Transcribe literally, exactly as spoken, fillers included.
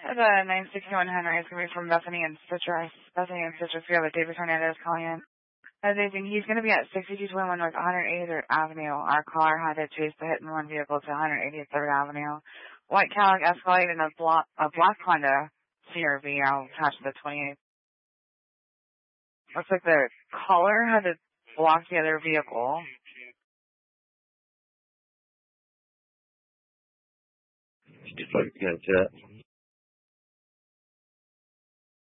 The nine sixty-one Henry is going to be from Bethany and Citrus. Bethany and Citrus. We have a David Hernandez calling in. Amazing. He's going to be at sixty-two twenty-one North one eighty-third Avenue. Our car had to chase the hit and run vehicle to one eighty-third Avenue. White Cadillac Escalade and a, block, a black Honda C R V. I'll attach the twenty-eight. Looks like the caller had to block the other vehicle. Gotcha.